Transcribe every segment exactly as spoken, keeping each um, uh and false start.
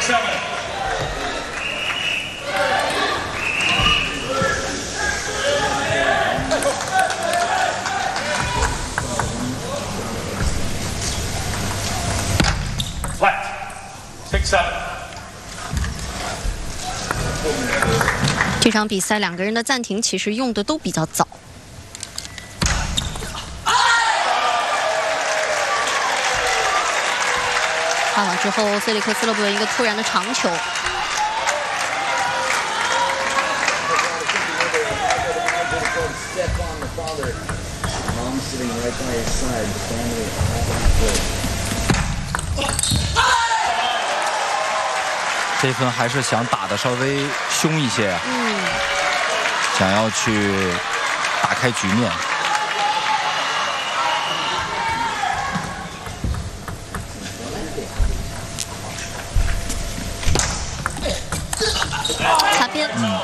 这场比赛两个人的暂停其实用的都比较早。发网之后，菲利克斯勒布伦一个突然的长球。 这一分还是想打得稍微凶一些啊， 嗯， 想要去打开局面。 擦边。 嗯。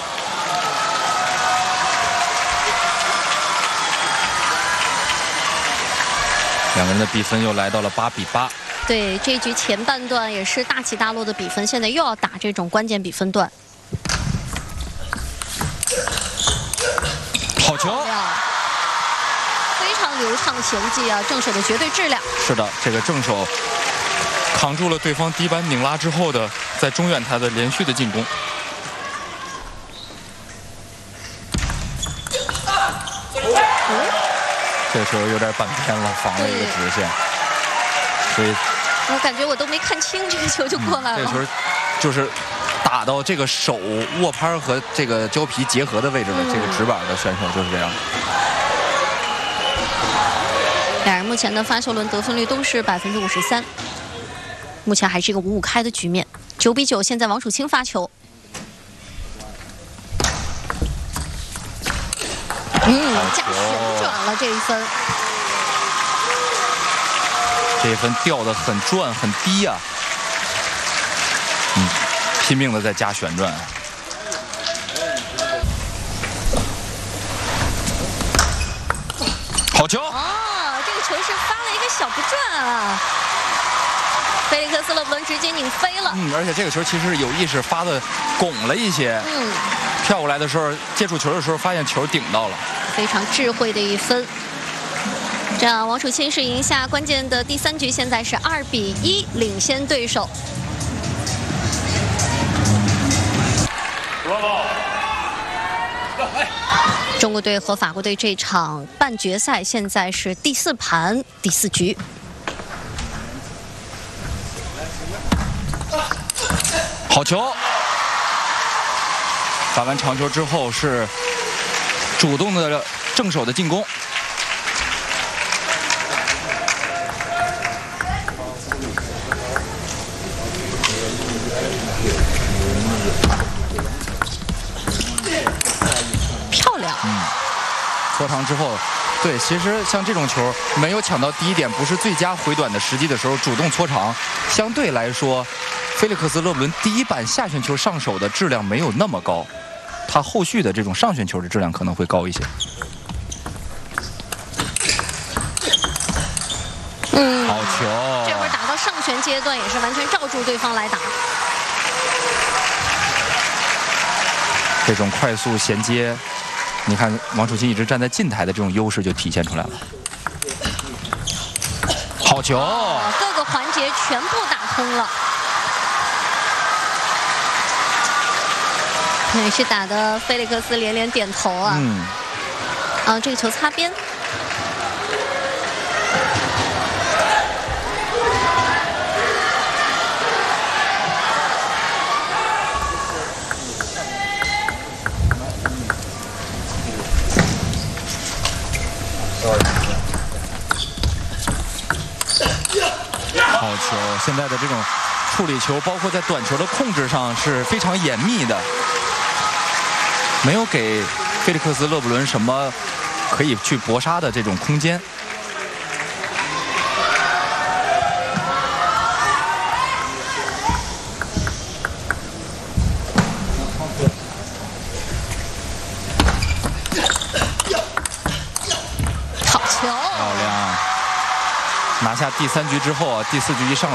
两个人的比分又来到了八比八。 对，这一局前半段也是大起大落的比分，现在又要打这种关键比分段。 好球！ 非常流畅娴技啊，正手的绝对质量。 是的，这个正手扛住了对方低板拧拉之后的在中远台的连续的进攻。 这个球有点半偏了，防了一个直线，所以我感觉我都没看清这个球就过来了。 嗯、这个球就是打到这个手握拍和这个胶皮结合的位置的、嗯、这个直板的选手就是这样。 两人目前的发球轮得分率都是百分之五十三，目前还是一个五五开的局面，九比九。现在王楚钦发球。 嗯，加旋转了这一分， 这一分掉得很转很低啊，嗯，拼命的在加旋转。好球！ 哦，这个球是发了一个小不转啊，菲利克斯勒布伦直接拧飞了。 嗯，而且这个球其实有意识发的拱了一些，嗯，跳过来的时候接触球的时候发现球顶到了。 非常智慧的一分，这样王楚钦是赢下关键的第三局，现在是二比一领先对手。中国队和法国队这场半决赛现在是第四盘第四局。 好球！打完长球之后是。 主动的正手的进攻， 漂亮。 嗯，搓长之后，对，其实像这种球没有抢到第一点，不是最佳回短的时机的时候，主动搓长，相对来说，菲利克斯勒布伦第一板下旋球上手的质量没有那么高。 他后续的这种上旋球的质量可能会高一些。 嗯， 好球！ 这会儿打到上旋阶段也是完全罩住对方来打。 这种快速衔接，你看王楚钦一直站在近台的这种优势就体现出来了。好球！ 哦、各个环节全部打通了。 也是打的菲利克斯连连点头啊！嗯，啊，这个球擦边。 好球！现在的这种处理球，包括在短球的控制上是非常严密的。 没有给菲利克斯勒布伦什么可以去搏杀的这种空间。 好球！ 漂亮！拿下第三局之后啊，第四局一上。